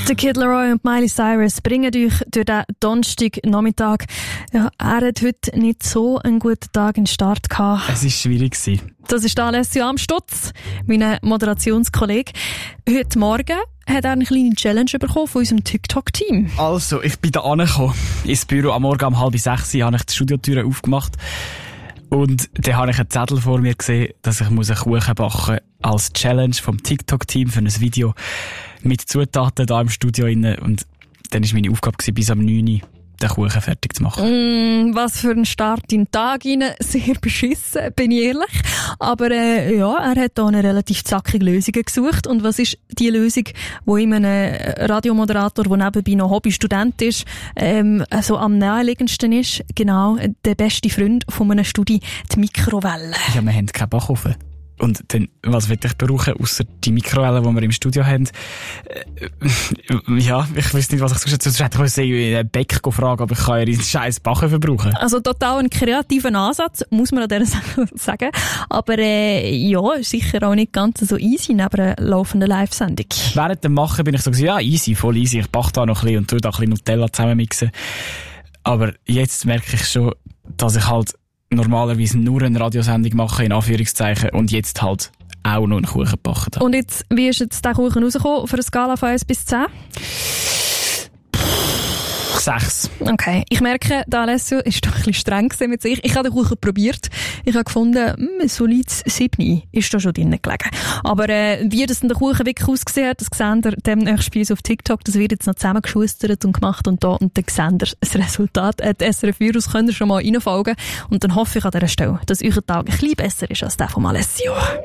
Der Kid Laroi und Miley Cyrus bringen euch durch den Donnerstagnachmittag. Ja, er hat heute nicht so einen guten Tag in den Start gehabt. Es war schwierig. Das ist Alessio Amstutz, mein Moderationskollege. Heute Morgen hat er eine kleine Challenge bekommen von unserem TikTok-Team. Also, ich bin da angekommen. Ins Büro am Morgen um 5:30 habe ich die Studiotüre aufgemacht. Und dann habe ich einen Zettel vor mir gesehen, dass ich einen Kuchen backen muss als Challenge vom TikTok-Team für ein Video mit Zutaten da im Studio rein. Und dann war meine Aufgabe, bis am 9 Uhr den Kuchen fertig zu machen. Was für ein Start in den Tag rein. Sehr beschissen, bin ich ehrlich. Aber ja, er hat da eine relativ zackige Lösung gesucht. Und was ist die Lösung, die ihm ein Radiomoderator, der nebenbei noch Hobbystudent ist, also am naheliegendsten ist? Genau, der beste Freund von einem Studi, die Mikrowelle. Ja, wir haben keinen Backofen. Und dann, was will ich brauchen, ausser die Mikrowelle, die wir im Studio haben? Ja, ich weiss nicht, was ich sonst hätte einen Bäck fragen, aber ich kann ja einen scheiß Backofen brauchen. Also total ein kreativer Ansatz, muss man an dieser Sache sagen. Aber ja, ist sicher auch nicht ganz so easy neben einer laufenden Live-Sendung. Während dem Machen bin ich so gesagt, ja, easy, voll easy. Ich backe da noch ein bisschen und tue da ein bisschen Nutella zusammenmixen. Aber jetzt merke ich schon, dass ich halt normalerweise nur eine Radiosendung machen, in Anführungszeichen, und jetzt halt auch noch einen Kuchen gebacken habe. Und jetzt, wie ist jetzt der Kuchen rausgekommen auf einer Skala von 1 bis 10? 6. Okay. Ich merke, der Alessio ist doch ein bisschen streng mit sich. Ich habe den Kuchen probiert. Ich habe gefunden, ein solides 7 ist da schon drin gelegen. Aber wie das denn der Kuchen wirklich ausgesehen hat, das seht ihr demnächst bei uns auf TikTok. Das wird jetzt noch zusammengeschustert und gemacht und dann seht ihr das Resultat. Die SRF Virus könnt ihr schon mal reinfolgen. Und dann hoffe ich an dieser Stelle, dass euer Tag ein bisschen besser ist als der von Alessio.